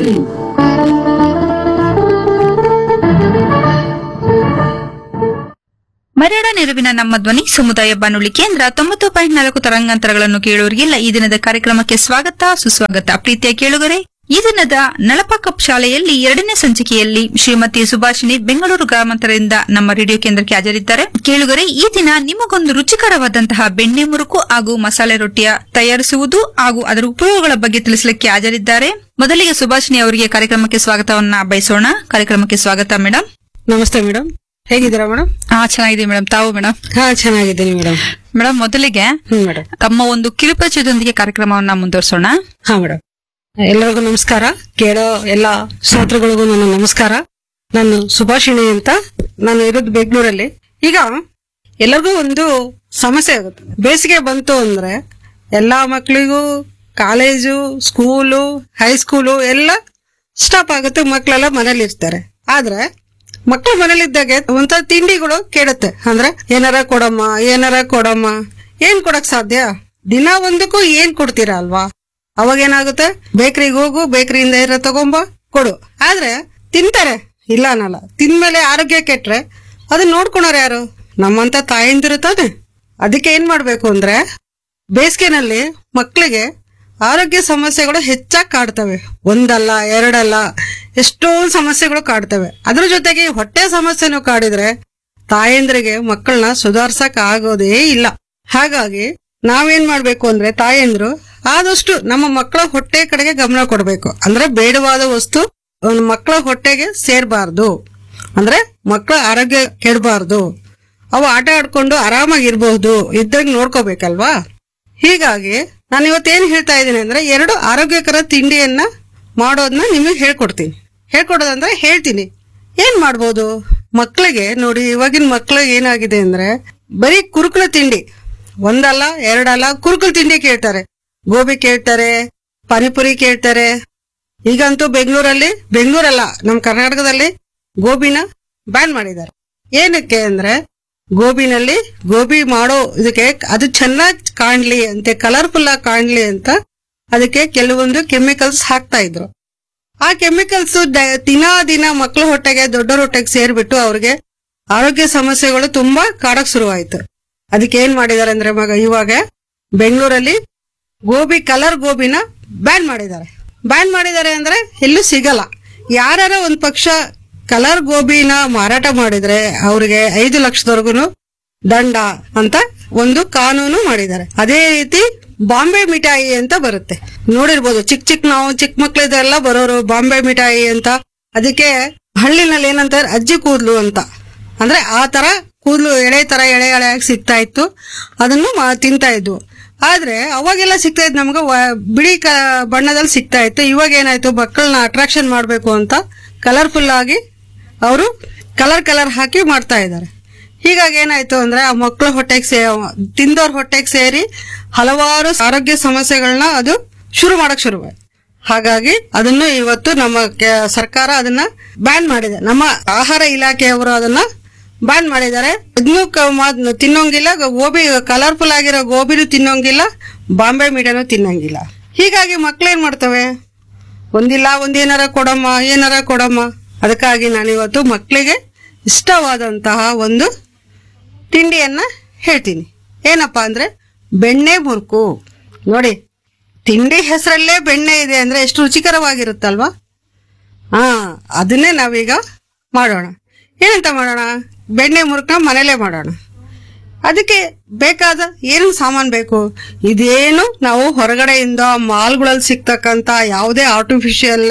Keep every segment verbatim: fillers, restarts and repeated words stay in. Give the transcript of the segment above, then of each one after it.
ಕೇಳಿ. ಮರಡ ನೆರವಿನ ನಮ್ಮ ಧ್ವನಿ ಸಮುದಾಯ ಬಾನುಲಿ ಕೇಂದ್ರ ತೊಂಬತ್ತು ಪಾಯಿಂಟ್ ನಾಲ್ಕು ತರಂಗಾಂತರಗಳನ್ನು ಕೇಳುವರಿಗೆಲ್ಲ ಈ ದಿನದ ಕಾರ್ಯಕ್ರಮಕ್ಕೆ ಸ್ವಾಗತ ಸುಸ್ವಾಗತ. ಪ್ರೀತಿಯ ಕೇಳುಗರೆ, ಈ ದಿನದ ನಳಪ ಕಪ್ ಶಾಲೆಯಲ್ಲಿ ಎರಡನೇ ಸಂಚಿಕೆಯಲ್ಲಿ ಶ್ರೀಮತಿ ಸುಭಾಷಿಣಿ ಬೆಂಗಳೂರು ಗ್ರಾಮಾಂತರದಿಂದ ನಮ್ಮ ರೇಡಿಯೋ ಕೇಂದ್ರಕ್ಕೆ ಹಾಜರಿದ್ದಾರೆ. ಕೇಳುಗರೆ, ಈ ದಿನ ನಿಮಗೊಂದು ರುಚಿಕರವಾದಂತಹ ಬೆಣ್ಣೆ ಮುರುಕು ಹಾಗೂ ಮಸಾಲೆ ರೊಟ್ಟಿಯ ತಯಾರಿಸುವುದು ಹಾಗೂ ಅದರ ಉಪಯೋಗಗಳ ಬಗ್ಗೆ ತಿಳಿಸಲಿಕ್ಕೆ ಹಾಜರಿದ್ದಾರೆ. ಮೊದಲಿಗೆ ಸುಭಾಷಿಣಿ ಅವರಿಗೆ ಕಾರ್ಯಕ್ರಮಕ್ಕೆ ಸ್ವಾಗತವನ್ನ ಬಯಸೋಣ. ಕಾರ್ಯಕ್ರಮಕ್ಕೆ ಸ್ವಾಗತ ಮೇಡಮ್. ನಮಸ್ತೆ ಮೇಡಮ್, ಹೇಗಿದ್ದೀರಾ ಮೇಡಮ್? ಹಾ, ಚೆನ್ನಾಗಿದೆ ಮೇಡಮ್. ತಾವು ಮೇಡಮ್? ಹಾ, ಚೆನ್ನಾಗಿದ್ದೀನಿ ಮೇಡಮ್. ಮೇಡಮ್, ಮೊದಲಿಗೆ ಹ್ಮ್ ಮೇಡಮ್, ತಮ್ಮ ಒಂದು ಕಿರುಪರಿಚಯದೊಂದಿಗೆ ಕಾರ್ಯಕ್ರಮವನ್ನ ಮುಂದುವರಿಸೋಣ. ಹಾ ಮೇಡಮ್, ಎಲ್ಲರಿಗೂ ನಮಸ್ಕಾರ. ಕೇಳೋ ಎಲ್ಲ ಶ್ರೋತೃಗಳಿಗೂ ನನ್ನ ನಮಸ್ಕಾರ. ನಾನು ಸುಭಾಷಿಣಿ ಅಂತ, ನಾನು ಇರೋದು ಬೆಂಗಳೂರಲ್ಲಿ. ಈಗ ಎಲ್ಲರಿಗೂ ಒಂದು ಸಮಸ್ಯೆ ಆಗುತ್ತೆ. ಬೇಸಿಗೆ ಬಂತು ಅಂದ್ರೆ ಎಲ್ಲಾ ಮಕ್ಕಳಿಗೂ ಕಾಲೇಜು, ಸ್ಕೂಲು, ಹೈಸ್ಕೂಲು ಎಲ್ಲ ಸ್ಟಾಪ್ ಆಗುತ್ತೆ. ಮಕ್ಕಳೆಲ್ಲ ಮನೇಲಿ ಇರ್ತಾರೆ. ಆದ್ರೆ ಮಕ್ಕಳು ಮನೇಲಿದ್ದಾಗೆ ಒಂಥರ ತಿಂಡಿಗಳು ಕೇಳುತ್ತೆ. ಅಂದ್ರೆ ಏನಾರ ಕೊಡಮ್ಮ, ಏನಾರ ಕೊಡಮ್ಮ. ಏನ್ ಕೊಡಕ್ ಸಾಧ್ಯ? ದಿನ ಒಂದಕ್ಕೂ ಏನ್ ಕೊಡ್ತೀರಾ ಅಲ್ವಾ? ಅವಾಗ ಏನಾಗುತ್ತೆ, ಬೇಕರಿಗೆ ಹೋಗು, ಬೇಕರಿಯಿಂದ ಇರೋ ತಗೊಂಬ ಕೊಡು. ಆದ್ರೆ ತಿಂತಾರೆ, ಇಲ್ಲ ಅನ್ನಲ್ಲ. ತಿಂದ್ಮೇಲೆ ಆರೋಗ್ಯ ಕೆಟ್ರೆ ಅದನ್ನ ನೋಡ್ಕೊಳೋರು ಯಾರು? ನಮ್ಮಂತ ತಾಯಿಂದಿರು ತಾನೆ. ಅದಕ್ಕೆ ಏನ್ ಮಾಡ್ಬೇಕು ಅಂದ್ರೆ, ಬೇಸಿಗೆನಲ್ಲಿ ಮಕ್ಕಳಿಗೆ ಆರೋಗ್ಯ ಸಮಸ್ಯೆಗಳು ಹೆಚ್ಚಾಗಿ ಕಾಡ್ತವೆ. ಒಂದಲ್ಲ ಎರಡಲ್ಲ, ಎಷ್ಟೊಂದು ಸಮಸ್ಯೆಗಳು ಕಾಡ್ತವೆ. ಅದ್ರ ಜೊತೆಗೆ ಹೊಟ್ಟೆ ಸಮಸ್ಯೆನೂ ಕಾಡಿದ್ರೆ ತಾಯಂದ್ರಿಗೆ ಮಕ್ಕಳನ್ನ ಸುಧಾರ್ಸಕ್ ಆಗೋದೇ ಇಲ್ಲ. ಹಾಗಾಗಿ ನಾವೇನ್ ಮಾಡ್ಬೇಕು ಅಂದ್ರೆ, ತಾಯಂದ್ರು ಆದಷ್ಟು ನಮ್ಮ ಮಕ್ಕಳ ಹೊಟ್ಟೆ ಕಡೆಗೆ ಗಮನ ಕೊಡ್ಬೇಕು. ಅಂದ್ರೆ ಬೇಡವಾದ ವಸ್ತು ಮಕ್ಕಳ ಹೊಟ್ಟೆಗೆ ಸೇರ್ಬಾರ್ದು. ಅಂದ್ರೆ ಮಕ್ಕಳ ಆರೋಗ್ಯ ಕೆಡಬಾರ್ದು. ಅವು ಆಟ ಆಡ್ಕೊಂಡು ಆರಾಮಾಗಿರ್ಬಹುದು, ಇದ್ದಾಗ ನೋಡ್ಕೋಬೇಕಲ್ವಾ? ಹೀಗಾಗಿ ನಾನು ಇವತ್ತೇನ್ ಹೇಳ್ತಾ ಇದ್ದೀನಿ ಅಂದ್ರೆ, ಎರಡು ಆರೋಗ್ಯಕರ ತಿಂಡಿಯನ್ನ ಮಾಡೋದನ್ನ ನಿಮಗೆ ಹೇಳ್ಕೊಡ್ತೀನಿ. ಹೇಳ್ಕೊಡೋದಂದ್ರೆ ಹೇಳ್ತೀನಿ ಏನ್ ಮಾಡ್ಬೋದು ಮಕ್ಕಳಿಗೆ. ನೋಡಿ, ಇವಾಗಿನ ಮಕ್ಕಳಿಗೆ ಏನಾಗಿದೆ ಅಂದ್ರೆ, ಬರೀ ಕುರುಕುಲ ತಿಂಡಿ, ಒಂದಲ್ಲ ಎರಡಲ್ಲ ಕುರುಕುಲ ತಿಂಡಿ ಕೇಳ್ತಾರೆ. ಗೋಬಿ ಕೇಳ್ತಾರೆ, ಪಾನಿಪುರಿ ಕೇಳ್ತಾರೆ. ಈಗಂತೂ ಬೆಂಗಳೂರಲ್ಲಿ, ಬೆಂಗಳೂರಲ್ಲ ನಮ್ ಕರ್ನಾಟಕದಲ್ಲಿ ಗೋಬಿನ ಬ್ಯಾನ್ ಮಾಡಿದ್ದಾರೆ. ಏನಕ್ಕೆ ಅಂದ್ರೆ, ಗೋಬಿನಲ್ಲಿ ಗೋಬಿ ಮಾಡೋ ಇದಕ್ಕೆ ಅದು ಚೆನ್ನಾಗಿ ಕಾಣ್ಲಿ ಅಂತೆ, ಕಲರ್ಫುಲ್ ಆಗಿ ಕಾಣ್ಲಿ ಅಂತ ಅದಕ್ಕೆ ಕೆಲವೊಂದು ಕೆಮಿಕಲ್ಸ್ ಹಾಕ್ತಾ ಇದ್ರು. ಆ ಕೆಮಿಕಲ್ಸ್ ದಿನ ದಿನ ಮಕ್ಕಳ ಹೊಟ್ಟೆಗೆ, ದೊಡ್ಡರ ಹೊಟ್ಟೆಗೆ ಸೇರ್ಬಿಟ್ಟು ಅವ್ರಿಗೆ ಆರೋಗ್ಯ ಸಮಸ್ಯೆಗಳು ತುಂಬಾ ಕಾಡಕ್ ಶುರುವಾಯ್ತು. ಅದಕ್ಕೆ ಏನ್ ಮಾಡಿದಾರೆ ಅಂದ್ರೆ, ಮಗ ಇವಾಗ ಬೆಂಗಳೂರಲ್ಲಿ ಗೋಬಿ, ಕಲರ್ ಗೋಬಿನ ಬ್ಯಾನ್ ಮಾಡಿದ್ದಾರೆ. ಬ್ಯಾನ್ ಮಾಡಿದ್ದಾರೆ ಅಂದ್ರೆ ಎಲ್ಲೂ ಸಿಗಲ್ಲ. ಯಾರ ಒಂದ್ ಪಕ್ಷ ಕಲರ್ ಗೋಬಿನ ಮಾರಾಟ ಮಾಡಿದ್ರೆ ಅವ್ರಿಗೆ ಐದು ಲಕ್ಷದವರೆಗೂ ದಂಡ ಅಂತ ಒಂದು ಕಾನೂನು ಮಾಡಿದ್ದಾರೆ. ಅದೇ ರೀತಿ ಬಾಂಬೆ ಮಿಠಾಯಿ ಅಂತ ಬರುತ್ತೆ, ನೋಡಿರ್ಬೋದು. ಚಿಕ್ಕ ಚಿಕ್ಕ ನಾವು ಚಿಕ್ಕ ಮಕ್ಳಿದೆಲ್ಲ ಬರೋರು ಬಾಂಬೆ ಮಿಠಾಯಿ ಅಂತ. ಅದಕ್ಕೆ ಹಳ್ಳಿನಲ್ಲಿ ಏನಂತಾರೆ, ಅಜ್ಜಿ ಕೂದ್ಲು ಅಂತ. ಅಂದ್ರೆ ಆ ತರ ಕೂದ್ಲು ಎಳೆ ತರ ಎಳೆ ಎಳೆಯಾಗಿ ಸಿಗ್ತಾ ಇತ್ತು, ಅದನ್ನು ತಿಂತಾ ಇದ್ವು. ಆದ್ರೆ ಅವಾಗೆಲ್ಲ ಸಿಗ್ತಾ ಇದ್ ನಮ್ಗೆ ಬಿಳಿ ಬಣ್ಣದಲ್ಲಿ ಸಿಗ್ತಾ ಇತ್ತು. ಇವಾಗ ಏನಾಯ್ತು, ಮಕ್ಕಳನ್ನ ಅಟ್ರಾಕ್ಷನ್ ಮಾಡ್ಬೇಕು ಅಂತ ಕಲರ್ಫುಲ್ ಆಗಿ ಅವರು ಕಲರ್ ಕಲರ್ ಹಾಕಿ ಮಾಡ್ತಾ ಇದ್ದಾರೆ. ಹೀಗಾಗಿ ಏನಾಯ್ತು ಅಂದ್ರೆ, ಆ ಮಕ್ಕಳ ಹೊಟ್ಟೆಗೆ ಸೇ ತಿಂದವ್ರ ಹೊಟ್ಟೆಗೆ ಸೇರಿ ಹಲವಾರು ಆರೋಗ್ಯ ಸಮಸ್ಯೆಗಳನ್ನ ಅದು ಶುರು ಮಾಡಕ್ ಶುರುವಾಯ್ತು. ಹಾಗಾಗಿ ಅದನ್ನು ಇವತ್ತು ನಮ್ಮ ಸರ್ಕಾರ ಅದನ್ನ ಬ್ಯಾನ್ ಮಾಡಿದೆ. ನಮ್ಮ ಆಹಾರ ಇಲಾಖೆಯವರು ಅದನ್ನ ಬ್ಯಾನ್ ಮಾಡಿದ್ದಾರೆ. ಇದನ್ನು ತಿನ್ನೋಂಗಿಲ್ಲ, ಗೋಬಿ ಕಲರ್ಫುಲ್ ಆಗಿರೋ ಗೋಬಿನೂ ತಿನ್ನೋಂಗಿಲ್ಲ, ಬಾಂಬೆ ಮೀಡಿಯಾನು ತಿನ್ನಂಗಿಲ್ಲ. ಹೀಗಾಗಿ ಮಕ್ಳೇನ್ ಮಾಡ್ತವೆ, ಒಂದಿಲ್ಲ ಒಂದೇನಾರ ಕೊಡಮ್ಮ, ಏನಾರ ಕೊಡಮ್ಮ. ಅದಕ್ಕಾಗಿ ನಾನಿವತ್ತು ಮಕ್ಕಳಿಗೆ ಇಷ್ಟವಾದಂತಹ ಒಂದು ತಿಂಡಿಯನ್ನ ಹೇಳ್ತೀನಿ. ಏನಪ್ಪಾ ಅಂದ್ರೆ, ಬೆಣ್ಣೆ ಮುರುಕು. ನೋಡಿ, ತಿಂಡಿ ಹೆಸರಲ್ಲೇ ಬೆಣ್ಣೆ ಇದೆ ಅಂದ್ರೆ ಎಷ್ಟು ರುಚಿಕರವಾಗಿರುತ್ತಲ್ವಾ? ಹಾ, ಅದನ್ನೇ ನಾವೀಗ ಮಾಡೋಣ. ಏನಂತ ಮಾಡೋಣ, ಬೆಣ್ಣೆ ಮುರುಕನ್ನ ಮನೇಲೆ ಮಾಡೋಣ. ಅದಕ್ಕೆ ಬೇಕಾದ ಏನು ಸಾಮಾನು ಬೇಕು, ಇದೇನು ನಾವು ಹೊರಗಡೆಯಿಂದ ಮಾಲ್ಗಳಲ್ಲಿ ಸಿಗ್ತಕ್ಕಂತ ಯಾವುದೇ ಆರ್ಟಿಫಿಷಿಯಲ್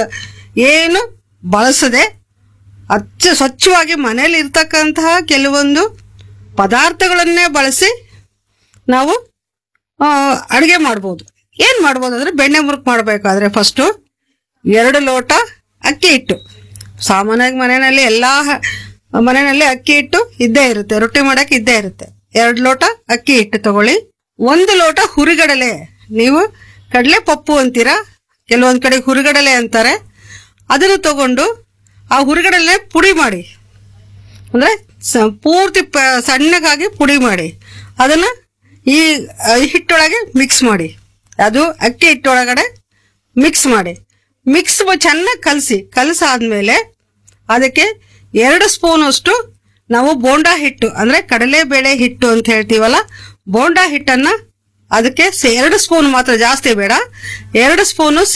ಏನು ಬಳಸದೆ ಅಚ್ಚ ಸ್ವಚ್ಛವಾಗಿ ಮನೇಲಿ ಇರ್ತಕ್ಕಂತಹ ಕೆಲವೊಂದು ಪದಾರ್ಥಗಳನ್ನೇ ಬಳಸಿ ನಾವು ಅಡುಗೆ ಮಾಡ್ಬೋದು. ಏನ್ ಮಾಡ್ಬೋದು ಅಂದ್ರೆ, ಬೆಣ್ಣೆ ಮುರುಕು ಮಾಡಬೇಕಾದ್ರೆ ಫಸ್ಟು ಎರಡು ಲೋಟ ಅಕ್ಕಿ ಹಿಟ್ಟು. ಸಾಮಾನ್ಯವಾಗಿ ಮನೆಯಲ್ಲಿ ಎಲ್ಲಾ ಮನೆಯಲ್ಲಿ ಅಕ್ಕಿ ಹಿಟ್ಟು ಇದ್ದೇ ಇರುತ್ತೆ, ರೊಟ್ಟಿ ಮಾಡಕ್ ಇದ್ದೇ ಇರುತ್ತೆ. ಎರಡು ಲೋಟ ಅಕ್ಕಿ ಹಿಟ್ಟು ತಗೊಳ್ಳಿ. ಒಂದು ಲೋಟ ಹುರಿಗಡಲೆ, ನೀವು ಕಡಲೆ ಪಪ್ಪು ಅಂತೀರಾ, ಕೆಲವೊಂದ್ ಕಡೆ ಹುರಿಗಡಲೆ ಅಂತಾರೆ. ಅದನ್ನು ತಗೊಂಡು ಆ ಹುರಿಗಡಲೆ ಪುಡಿ ಮಾಡಿ, ಅಂದ್ರೆ ಪೂರ್ತಿ ಸಣ್ಣಗಾಗಿ ಪುಡಿ ಮಾಡಿ ಅದನ್ನ ಈ ಹಿಟ್ಟೊಳಗೆ ಮಿಕ್ಸ್ ಮಾಡಿ, ಅದು ಅಕ್ಕಿ ಹಿಟ್ಟೊಳಗಡೆ ಮಿಕ್ಸ್ ಮಾಡಿ. ಮಿಕ್ಸ್ ಚೆನ್ನಾಗಿ ಕಲಸಿ ಕಲಸಾದ್ಮೇಲೆ ಅದಕ್ಕೆ ಎರಡು ಸ್ಪೂನ್ ಅಷ್ಟು ನಾವು ಬೋಂಡಾ ಹಿಟ್ಟು ಅಂದ್ರೆ ಕಡಲೆಬೇಳೆ ಹಿಟ್ಟು ಅಂತ ಹೇಳ್ತೀವಲ್ಲ, ಬೋಂಡಾ ಹಿಟ್ಟನ್ನ ಅದಕ್ಕೆ ಸೆ- ಎರಡು ಸ್ಪೂನ್ ಮಾತ್ರ, ಜಾಸ್ತಿ ಬೇಡ, ಎರಡು ಸ್ಪೂನು